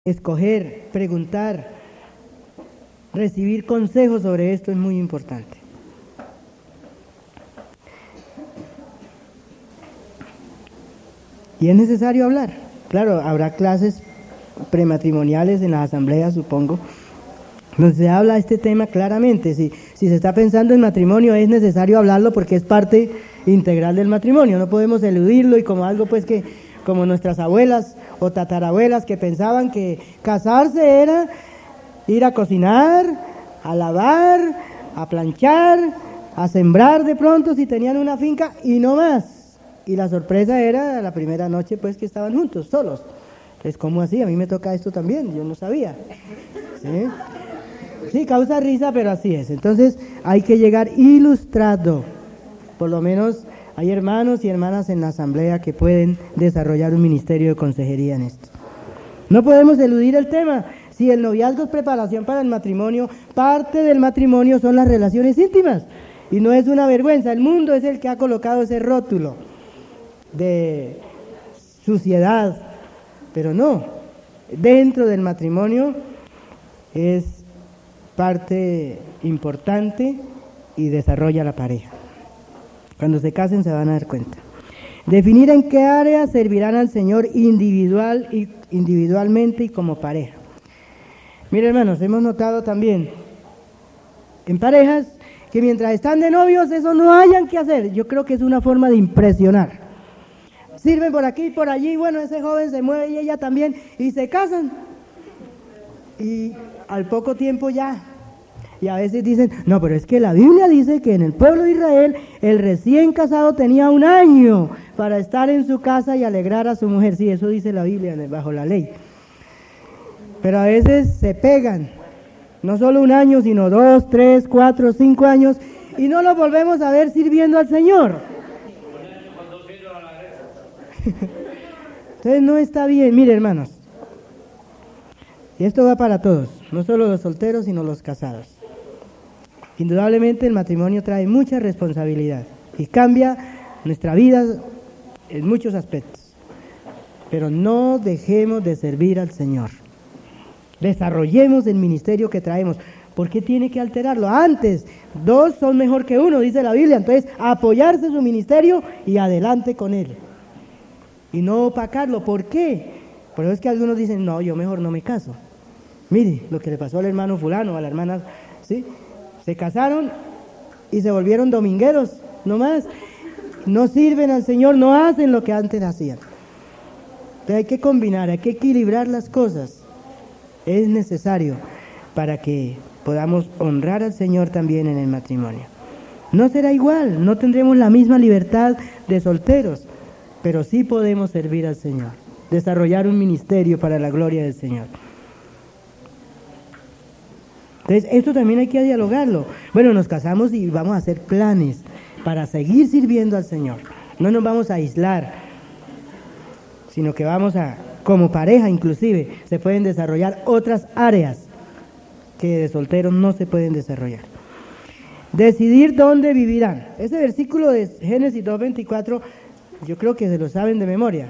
escoger, preguntar, recibir consejos sobre esto es muy importante. Y es necesario hablar. Claro, habrá clases prematrimoniales en las asambleas, supongo, donde se habla este tema claramente. Si se está pensando en matrimonio, es necesario hablarlo porque es parte integral del matrimonio. No podemos eludirlo y como algo pues que, como nuestras abuelas o tatarabuelas que pensaban que casarse era ir a cocinar, a lavar, a planchar, a sembrar de pronto si tenían una finca y no más. Y la sorpresa era la primera noche pues que estaban juntos, solos. Entonces, ¿cómo así? A mí me toca esto también, yo no sabía. Sí, causa risa, pero así es. Entonces, hay que llegar ilustrado. Por lo menos hay hermanos y hermanas en la asamblea que pueden desarrollar un ministerio de consejería en esto. No podemos eludir el tema. Si el noviazgo es preparación para el matrimonio, parte del matrimonio son las relaciones íntimas. Y no es una vergüenza. El mundo es el que ha colocado ese rótulo de suciedad. Pero no. Dentro del matrimonio es parte importante y desarrolla la pareja. Cuando se casen se van a dar cuenta. Definir en qué áreas servirán al Señor individualmente y como pareja. Mire, hermanos, hemos notado también en parejas que mientras están de novios eso no hayan que hacer. Yo creo que es una forma de impresionar. Sirven por aquí y por allí, bueno, ese joven se mueve y ella también, y se casan. Y al poco tiempo ya. Y a veces dicen, no, pero es que la Biblia dice que en el pueblo de Israel el recién casado tenía 1 año para estar en su casa y alegrar a su mujer. Sí, eso dice la Biblia bajo la ley. Pero a veces se pegan, no solo 1 año, sino 2, 3, 4, 5 años, y no los volvemos a ver sirviendo al Señor. Entonces no está bien. Mire, hermanos, y esto va para todos, no solo los solteros, sino los casados. Indudablemente el matrimonio trae mucha responsabilidad y cambia nuestra vida en muchos aspectos. Pero no dejemos de servir al Señor. Desarrollemos el ministerio que traemos. ¿Por qué tiene que alterarlo? Antes, 2 son mejor que 1, dice la Biblia. Entonces, apoyarse en su ministerio y adelante con él. Y no opacarlo. ¿Por qué? Por eso es que algunos dicen, no, yo mejor no me caso. Mire, lo que le pasó al hermano fulano, a la hermana, ¿sí? Se casaron y se volvieron domingueros, no más. No sirven al Señor, no hacen lo que antes hacían. Entonces hay que combinar, hay que equilibrar las cosas. Es necesario para que podamos honrar al Señor también en el matrimonio. No será igual, no tendremos la misma libertad de solteros, pero sí podemos servir al Señor, desarrollar un ministerio para la gloria del Señor. Entonces, esto también hay que dialogarlo. Bueno, nos casamos y vamos a hacer planes para seguir sirviendo al Señor. No nos vamos a aislar, sino que vamos a, como pareja inclusive, se pueden desarrollar otras áreas que de solteros no se pueden desarrollar. Decidir dónde vivirán. Ese versículo de Génesis 2:24, yo creo que se lo saben de memoria.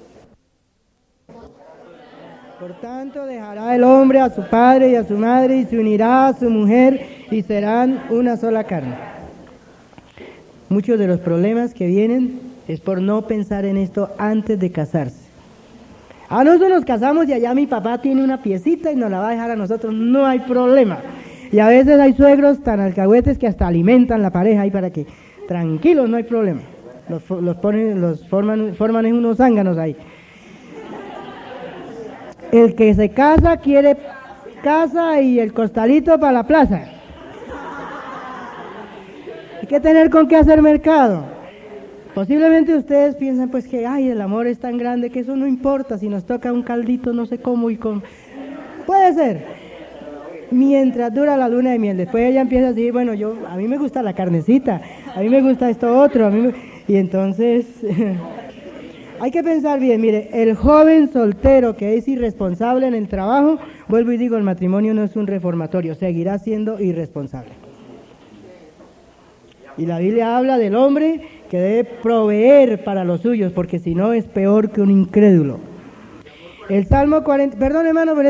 Por tanto, dejará el hombre a su padre y a su madre y se unirá a su mujer y serán una sola carne. Muchos de los problemas que vienen es por no pensar en esto antes de casarse. Nosotros nos casamos y allá mi papá tiene una piecita y nos la va a dejar a nosotros, no hay problema. Y a veces hay suegros tan alcahuetes que hasta alimentan la pareja ahí para que, tranquilos, no hay problema. Forman en unos zánganos ahí. El que se casa quiere casa y el costalito para la plaza. Hay que tener con qué hacer mercado. Posiblemente ustedes piensan pues que el amor es tan grande que eso no importa si nos toca un caldito no sé cómo y con... Puede ser. Mientras dura la luna de miel. Después ella empieza a decir, bueno, a mí me gusta la carnecita, a mí me gusta esto otro, y entonces... Hay que pensar bien, mire, el joven soltero que es irresponsable en el trabajo, vuelvo y digo, el matrimonio no es un reformatorio, seguirá siendo irresponsable. Y la Biblia habla del hombre que debe proveer para los suyos, porque si no es peor que un incrédulo. El Salmo 40, perdón hermano, pero